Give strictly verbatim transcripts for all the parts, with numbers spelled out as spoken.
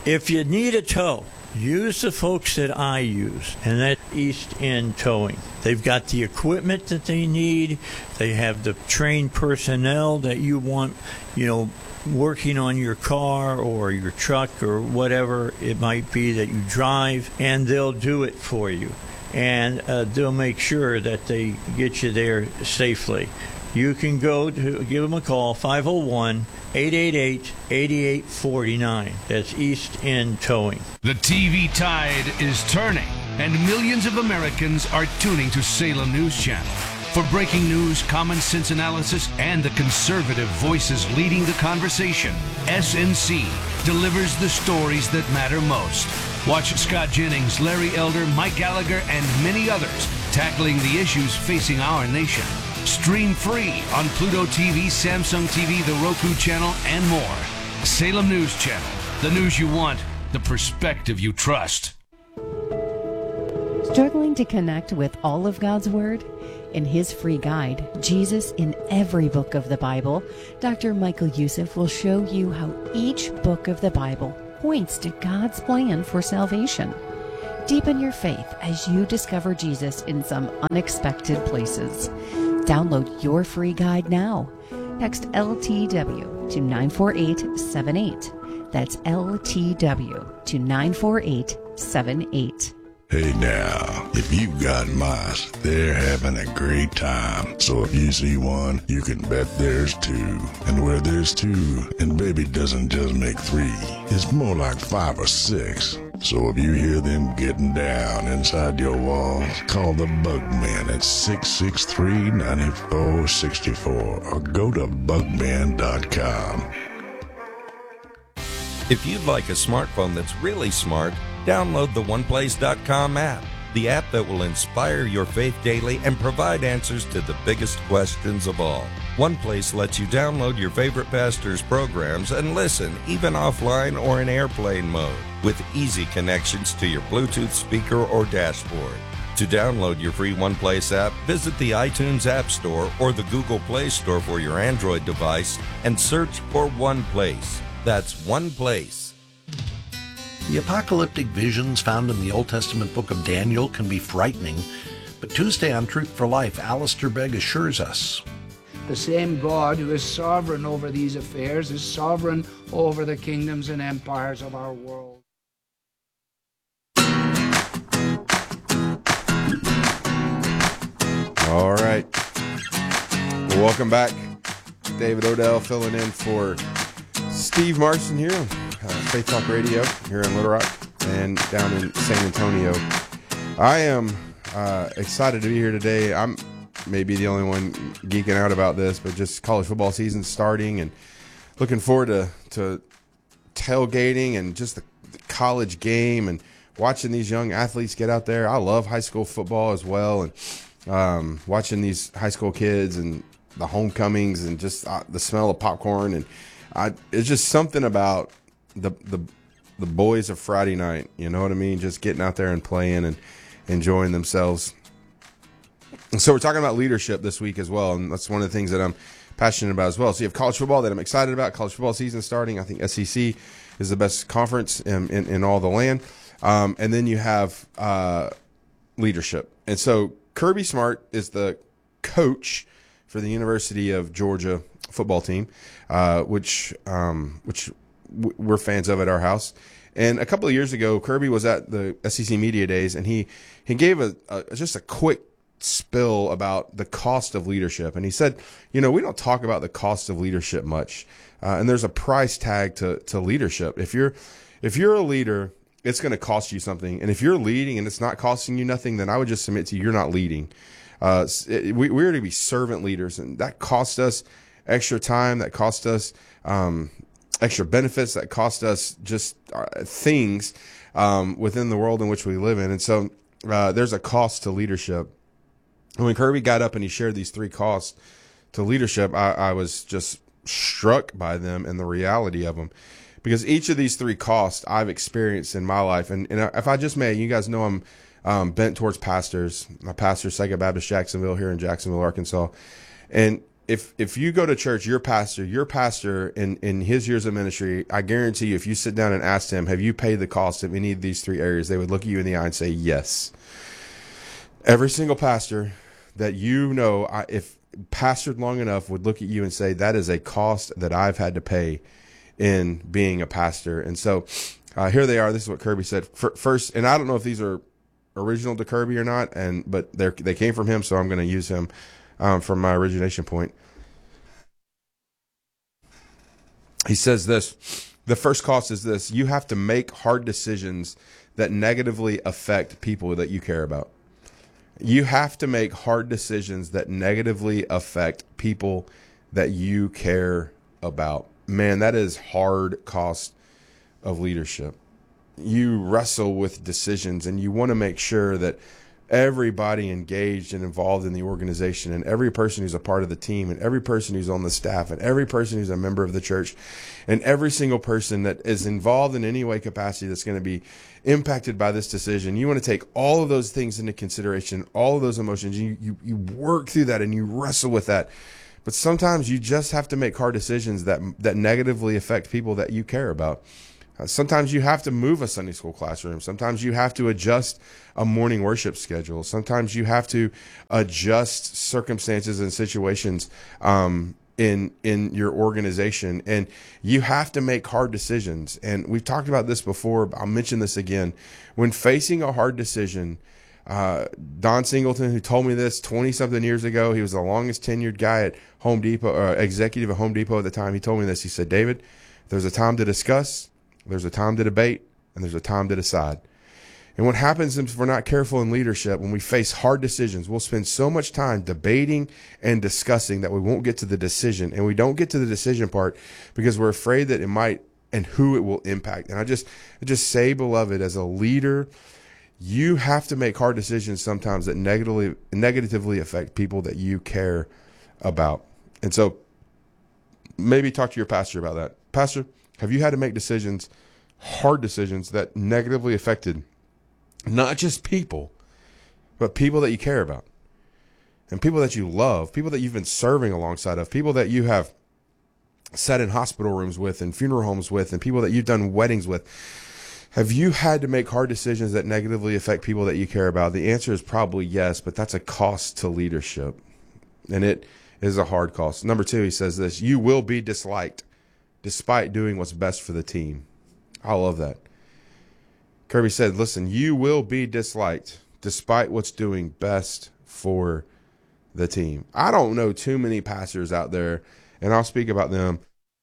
If you need a tow, use the folks that I use, and that's East End Towing. They've got the equipment that they need. They have the trained personnel that you want, you know, working on your car or your truck or whatever it might be that you drive, and they'll do it for you. And uh, they'll make sure that they get you there safely. You can go to give them a call, five oh one, eight eight eight, eight eight four nine. That's East End Towing. The T V tide is turning, and millions of Americans are tuning to Salem News Channel. For breaking news, common sense analysis, and the conservative voices leading the conversation, S N C delivers the stories that matter most. Watch Scott Jennings, Larry Elder, Mike Gallagher, and many others tackling the issues facing our nation. Stream free on Pluto T V, Samsung T V, the Roku channel, and more. Salem News Channel. The news you want, the perspective you trust. Struggling to connect with all of God's Word? In his free guide, Jesus in Every Book of the Bible, Doctor Michael Youssef will show you how each book of the Bible points to God's plan for salvation. Deepen your faith as you discover Jesus in some unexpected places. Download your free guide now. Text L T W to nine four eight seven eight. That's L T W to nine four eight seven eight. Hey now, if you've got mice, they're having a great time. So if you see one, you can bet there's two. And where there's two, and baby doesn't just make three, it's more like five or six. So if you hear them getting down inside your walls, call the Bugman at six six three, nine four six four or go to bugman dot com. If you'd like a smartphone that's really smart, download the one place dot com app, the app that will inspire your faith daily and provide answers to the biggest questions of all. OnePlace lets you download your favorite pastor's programs and listen, even offline or in airplane mode, with easy connections to your Bluetooth speaker or dashboard. To download your free OnePlace app, visit the iTunes App Store or the Google Play Store for your Android device and search for OnePlace. That's OnePlace. The apocalyptic visions found in the Old Testament book of Daniel can be frightening, but Tuesday on Truth for Life, Alistair Begg assures us. The same God who is sovereign over these affairs is sovereign over the kingdoms and empires of our world. All right. Well, welcome back. David Odell filling in for Steve Marston here on uh, Faith Talk Radio here in Little Rock and down in San Antonio. I am uh, excited to be here today. I'm maybe the only one geeking out about this, but just college football season starting and looking forward to, to tailgating and just the, the college game and watching these young athletes get out there. I love high school football as well, and um, watching these high school kids and the homecomings and just uh, the smell of popcorn, and I, it's just something about the the the boys of Friday night. You know what I mean? Just getting out there and playing and enjoying themselves. And so we're talking about leadership this week as well, and that's one of the things that I'm passionate about as well. So you have college football that I'm excited about. College football season starting. I think S E C is the best conference in, in, in all the land. Um, and then you have uh, leadership. And so Kirby Smart is the coach for the University of Georgia football team, uh, which um, which w- we're fans of at our house. And a couple of years ago, Kirby was at the S E C Media Days, and he, he gave a, a just a quick spill about the cost of leadership. And he said, you know, we don't talk about the cost of leadership much. Uh, and there's a price tag to, to leadership. If you're, if you're a leader, it's going to cost you something. And if you're leading and it's not costing you nothing, then I would just submit to you, you're not leading. Uh, it, we, we're to be servant leaders, and that cost us extra time. That cost us, um, extra benefits. That cost us just uh, things, um, within the world in which we live in. And so, uh, there's a cost to leadership. When Kirby got up and he shared these three costs to leadership, I, I was just struck by them and the reality of them, because each of these three costs I've experienced in my life. And, and if I just may, you guys know I'm um, bent towards pastors. My pastor, Second Baptist Jacksonville here in Jacksonville, Arkansas. And if if you go to church, your pastor, your pastor in, in his years of ministry, I guarantee you, if you sit down and ask them, have you paid the cost of any of these three areas, they would look at you in the eye and say, yes. Every single pastor that you know, I, if pastored long enough, would look at you and say, that is a cost that I've had to pay in being a pastor. And so uh, here they are. This is what Kirby said. First, and I don't know if these are original to Kirby or not, and but they they came from him, so I'm going to use him um, from my origination point. He says this: the first cost is this: you have to make hard decisions that negatively affect people that you care about. You have to make hard decisions that negatively affect people that you care about. Man, that is hard cost of leadership. You wrestle with decisions, and you want to make sure that everybody engaged and involved in the organization, and every person who's a part of the team, and every person who's on the staff, and every person who's a member of the church, and every single person that is involved in any way capacity that's going to be impacted by this decision, you want to take all of those things into consideration, all of those emotions. You, you, you work through that and you wrestle with that. But sometimes you just have to make hard decisions that, that negatively affect people that you care about. Uh, sometimes you have to move a Sunday school classroom. Sometimes you have to adjust a morning worship schedule. Sometimes you have to adjust circumstances and situations um, in in your organization. And you have to make hard decisions. And we've talked about this before, but I'll mention this again. When facing a hard decision, uh, Don Singleton, who told me this twenty-something years ago, he was the longest tenured guy at Home Depot, uh, executive at Home Depot at the time. He told me this. He said, David, there's a time to discuss, there's a time to debate, and there's a time to decide. And what happens if we're not careful in leadership, when we face hard decisions, we'll spend so much time debating and discussing that we won't get to the decision. And we don't get to the decision part because we're afraid that it might and who it will impact. And I just, I just say, beloved, as a leader, you have to make hard decisions sometimes that negatively, negatively affect people that you care about. And so maybe talk to your pastor about that. Pastor, have you had to make decisions, hard decisions that negatively affected not just people, but people that you care about and people that you love, people that you've been serving alongside of, people that you have sat in hospital rooms with and funeral homes with, and people that you've done weddings with? Have you had to make hard decisions that negatively affect people that you care about? The answer is probably yes, but that's a cost to leadership, and it is a hard cost. Number two, he says this: you will be disliked despite doing what's best for the team. I love that. Kirby said, listen, you will be disliked despite what's doing best for the team. I don't know too many pastors out there, and I'll speak about them.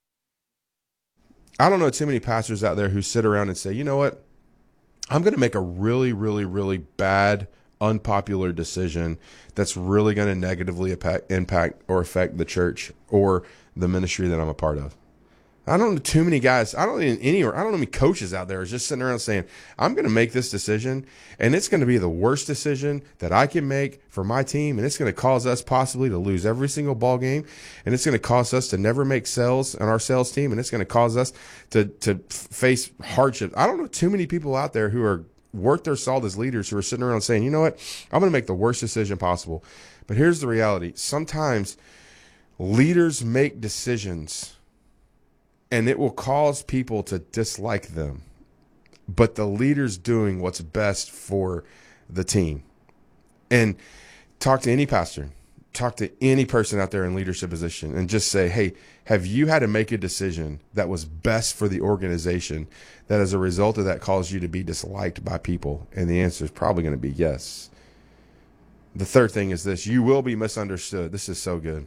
I don't know too many pastors out there who sit around and say, you know what? I'm going to make a really, really, really bad, unpopular decision that's really going to negatively impact, impact or affect the church or the ministry that I'm a part of. I don't know too many guys. I don't even any. I don't know many coaches out there are just sitting around saying, "I'm going to make this decision, and it's going to be the worst decision that I can make for my team, and it's going to cause us possibly to lose every single ball game, and it's going to cause us to never make sales on our sales team, and it's going to cause us to to face hardship." I don't know too many people out there who are worth their salt as leaders who are sitting around saying, "You know what? I'm going to make the worst decision possible." But here's the reality: sometimes leaders make decisions, and it will cause people to dislike them. But the leader's doing what's best for the team. And talk to any pastor, talk to any person out there in leadership position, and just say, hey, have you had to make a decision that was best for the organization that as a result of that caused you to be disliked by people? And the answer is probably going to be yes. The third thing is this: you will be misunderstood. This is so good.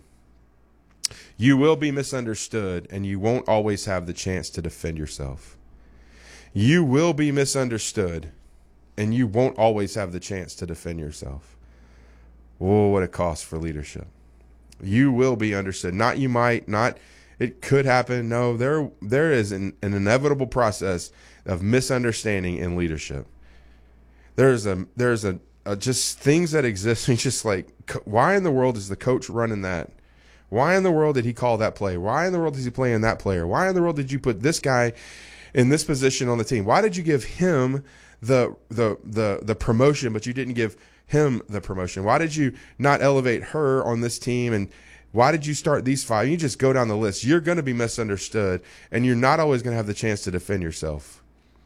You will be misunderstood, and you won't always have the chance to defend yourself. You will be misunderstood, and you won't always have the chance to defend yourself. Oh, what a cost for leadership. You will be understood. Not you might, not it could happen. No, there there is an, an inevitable process of misunderstanding in leadership. There's a there's a, a just things that exist. It's just like, why in the world is the coach running that? Why in the world did he call that play? Why in the world is he playing that player? Why in the world did you put this guy in this position on the team? Why did you give him the the the the promotion, but you didn't give him the promotion? Why did you not elevate her on this team? And Why did you start these five? You just go down the list. You're going to be misunderstood, and you're not always going to have the chance to defend yourself.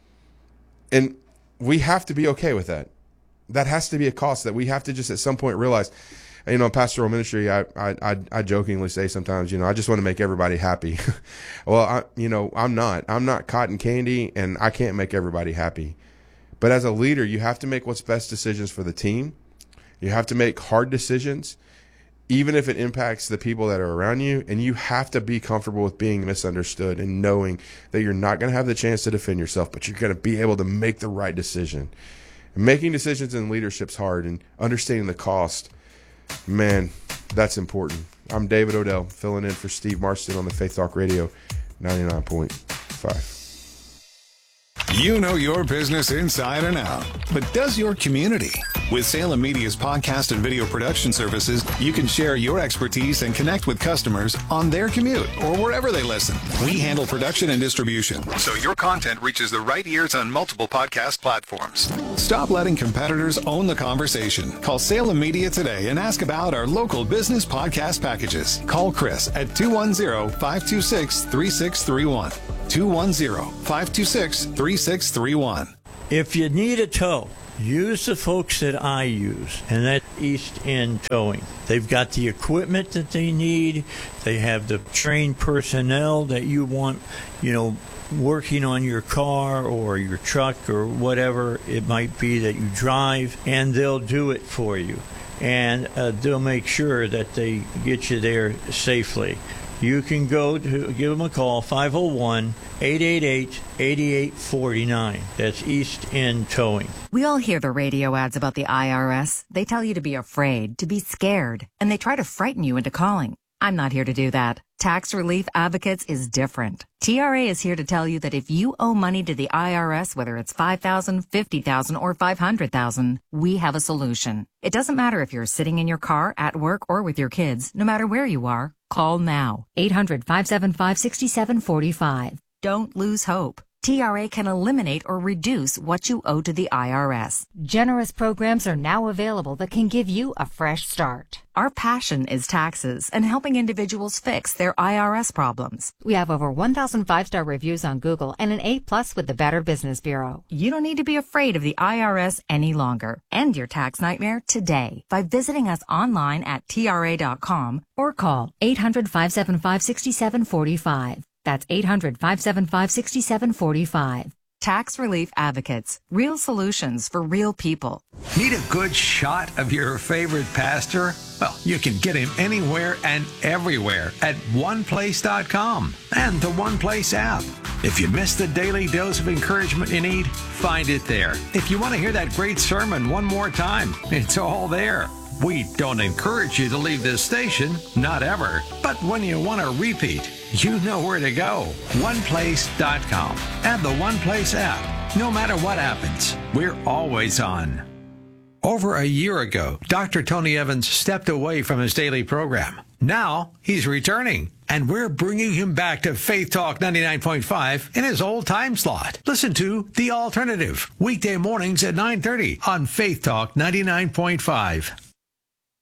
And we have to be okay with that. That has to be a cost that we have to just at some point realize. You know, in pastoral ministry, I, I, I jokingly say sometimes, you know, I just want to make everybody happy. Well, I, you know, I'm not. I'm not cotton candy, and I can't make everybody happy. But as a leader, you have to make what's best decisions for the team. You have to make hard decisions, even if it impacts the people that are around you, and you have to be comfortable with being misunderstood and knowing that you're not going to have the chance to defend yourself, but you're going to be able to make the right decision. And making decisions in leadership's hard, and understanding the cost, man, that's important. I'm David Odell, filling in for Steve Marston on the Faith Talk Radio ninety-nine point five. You know your business inside and out, but does your community? With Salem Media's podcast and video production services, you can share your expertise and connect with customers on their commute or wherever they listen. We handle production and distribution, so your content reaches the right ears on multiple podcast platforms. Stop letting competitors own the conversation. Call Salem Media today and ask about our local business podcast packages. Call Chris at two one zero, five two six, three six three one. two one zero, five two six, three six three one. If you need a tow, use the folks that I use, and that's East End Towing. They've got the equipment that they need. They have the trained personnel that you want, you know, working on your car or your truck or whatever it might be that you drive, and they'll do it for you. And uh, they'll make sure that they get you there safely. You can go to give them a call, five oh one, eight eight eight, eight eight four nine. That's East End Towing. We all hear the radio ads about the I R S. They tell you to be afraid, to be scared, and they try to frighten you into calling. I'm not here to do that. Tax Relief Advocates is different. T R A is here to tell you that if you owe money to the I R S, whether it's five thousand dollars, fifty thousand dollars, or five hundred thousand dollars, we have a solution. It doesn't matter if you're sitting in your car, at work, or with your kids. No matter where you are, call now. eight hundred, five seven five, six seven four five. Don't lose hope. T R A can eliminate or reduce what you owe to the I R S. Generous programs are now available that can give you a fresh start. Our passion is taxes and helping individuals fix their I R S problems. We have over one thousand five-star reviews on Google and an A plus with the Better Business Bureau. You don't need to be afraid of the I R S any longer. End your tax nightmare today by visiting us online at T R A dot com or call eight hundred, five seven five, six seven four five. That's eight hundred, five seven five, six seven four five. Tax Relief Advocates. Real solutions for real people. Need a good shot of your favorite pastor? Well, you can get him anywhere and everywhere at one place dot com and the One Place app. If you missed the daily dose of encouragement you need, find it there. If you want to hear that great sermon one more time, it's all there. We don't encourage you to leave this station, not ever. But when you want to repeat, you know where to go. one place dot com and the One Place app. No matter what happens, we're always on. Over a year ago, Doctor Tony Evans stepped away from his daily program. Now he's returning, and we're bringing him back to Faith Talk ninety-nine point five in his old time slot. Listen to The Alternative, weekday mornings at nine thirty on Faith Talk ninety-nine point five.